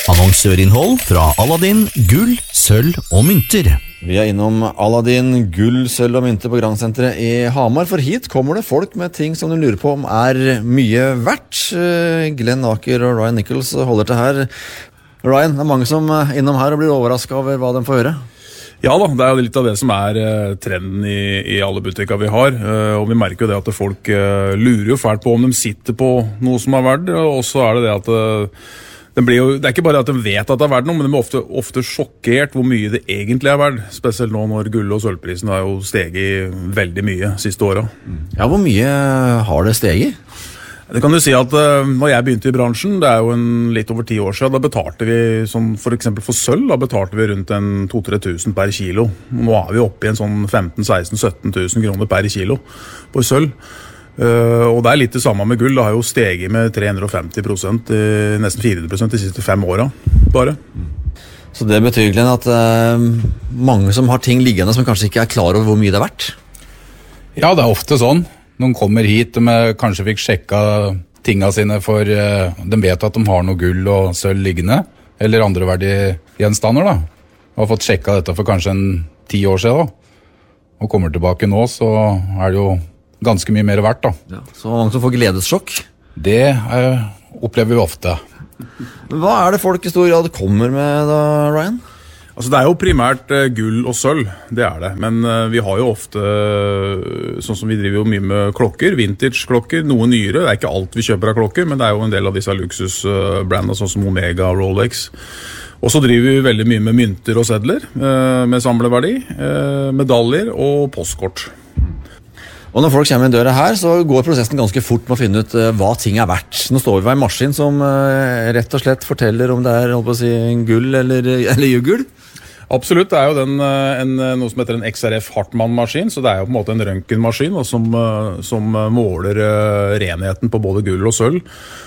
Annonsørinnhold fra Aladdin, gull, sølv og mynter. Vi innom Aladdin, gull, sølv og mynter på Grand-senteret i Hamar, for hit kommer det folk med ting som du lurer på om mye verdt. Glenn Aker og Ryan Nichols holder til her. Ryan, det mange som innom her og blir overrasket over hva de får høre. Ja da, det jo litt av det som trenden i alle butikker vi har, og vi merker jo det at folk lurer jo fælt på om de sitter på noe som verdt, og så det det at det ikke bare at de vet at det verdt noe, men de ofte sjokkert hvor mye det egentlig verdt, spesielt nå når gull- og sølvprisen har jo steget veldig mye siste året. Ja, hvor mye har det steget? Det kan du si at når jeg begynte i bransjen, det jo litt over 10 år siden, da betalte vi, som for eksempel for sølv, da betalte vi rundt 2-3 tusen per kilo. Nå vi oppe i en sånn 15-16-17 tusen kroner per kilo på sølv. Og det litt det samme med gull, det har jo steget med 350%, nesten 400% de siste 5 årene, bare. Så det betyr egentlig at mange som har ting liggende som kanskje ikke klar over hvor mye det verdt? Ja, det ofte sånn. Noen kommer hit, de kanskje fikk sjekka tingene sine for de vet at de har noe gull og sølv liggende, eller andre verdige gjenstander da. Og har fått sjekka dette for kanskje 10 år siden da. Og kommer tilbake nå, så det jo ganske mye mer verdt da. Ja, så mange som får gledessjokk? Det opplever vi ofte. Hva det folk i stor grad kommer med da, Ryan? Altså det jo primært gull og sølv, det det. Men vi har jo ofte, sånn som vi driver jo mye med klokker, vintage-klokker, noe nyere. Det ikke alt vi kjøper av klokker, men det jo en del av disse luksusbrandene, sånn som Omega og Rolex. Og så driver vi veldig mye med mynter og sedler, med samleverdi, medaljer og postkort. Og når folk kommer inn døra her, så går prosessen ganske fort med å finne ut hva ting verdt. Nå står vi ved en maskin som rett og slett forteller om det holdt på å si, gull eller juggel. Absolutt, det jo noe som heter en XRF Hartmann-maskin, så det jo på en måte en røntgenmaskin som måler renheten på både gull og sølv,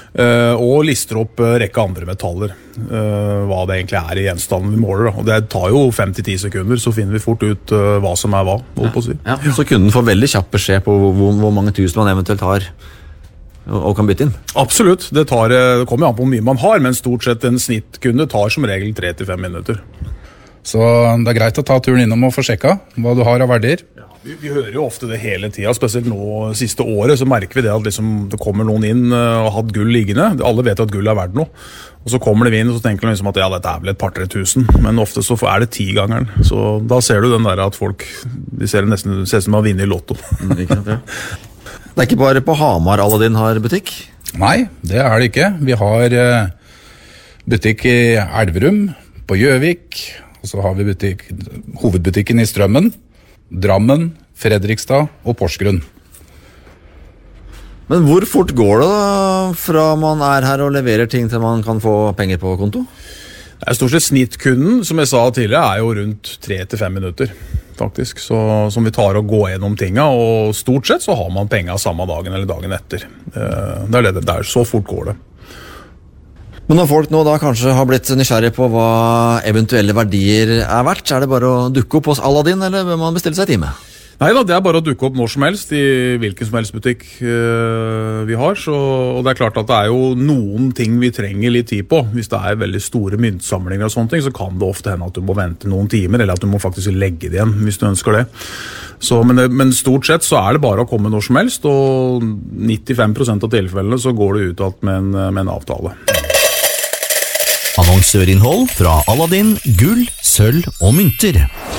og lister opp rekke andre metaller, hva det egentlig i gjenstanden vi måler. Og det tar jo 5-10 sekunder, så finner vi fort ut hva som hva, holdt på å si. Ja, så kunden får veldig kjapp beskjed på hvor mange tusen man eventuelt har og kan bytte inn? Absolutt, det kommer jo an på hvor mye man har, men stort sett en snittkunde tar som regel 3-5 minutter. Så det greit å ta turen innom og få sjekka hva du har av verdier. Ja, vi hører jo ofte det hele tiden, spesielt nå siste året, så merker vi det at liksom, det kommer noen inn og har hatt gull liggende. Alle vet at gull verdt noe. Og så kommer de inn og så tenker de liksom at ja, dette vel et par-tre tusen, men ofte så det 10-gangeren. Så da ser du den der at folk, de ser nesten ser som å vinne i lotto. Det ikke bare på Hamar Aladdin har butikk? Nei, det det ikke. Vi har butikk i Elverum, på Gjøvik, og så har vi hovedbutikken i Strømmen, Drammen, Fredrikstad og Porsgrunn. Men hvor fort går det da, fra man her og leverer ting til man kan få penger på konto? Det stort sett snittkunden, som jeg sa tidligere, jo rundt 3-5 minutter, faktisk. Så, som vi tar og går gjennom tingene, og stort sett så har man penger samme dagen eller dagen etter. Det så fort går det. Men når folk nå da kanskje har blitt nysgjerrig på hva eventuelle verdier verdt, det bare å dukke opp hos Aladdin, eller bør man bestille seg time? Neida, det bare å dukke opp når som helst i hvilken som helst butikk vi har. Og det klart at det jo noen ting vi trenger litt tid på. Hvis det veldig store myntsamlinger og sånne ting, så kan det ofte hende at du må vente noen timer, eller at du må faktisk legge det igjen hvis du ønsker det. Så, men stort sett så det bare å komme når som helst, og 95% av tilfellene så går det ut alt med en avtale. Annonsørinnhold fra Aladdin, gull, sølv og mynter.